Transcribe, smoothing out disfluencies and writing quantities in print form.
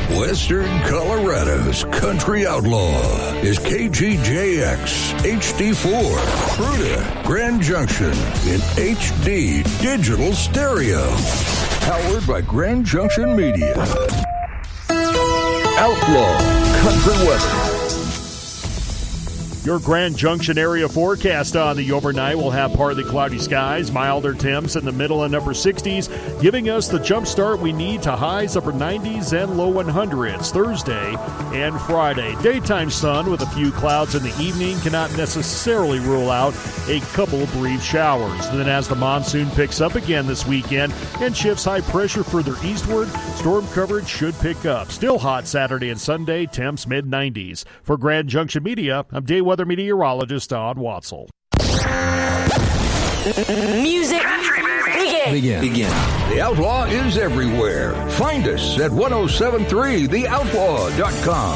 Western Colorado's country outlaw is KGJX HD4, Fruita, Grand Junction in HD digital stereo. Powered by Grand Junction Media. Outlaw Country Weather. Your Grand Junction area forecast on the overnight will have partly cloudy skies, milder temps in the middle and upper 60s, giving us the jump start we need to highs upper 90s and low 100s Thursday and Friday. Daytime sun with a few clouds in the evening cannot necessarily rule out a couple brief showers. Then as the monsoon picks up again this weekend and shifts high pressure further eastward, storm coverage should pick up. Still hot Saturday and Sunday, temps mid-90s. For Grand Junction Media, I'm day weather meteorologist Don Watzel. Music begin. The Outlaw is everywhere. Find us at 1073theoutlaw.com.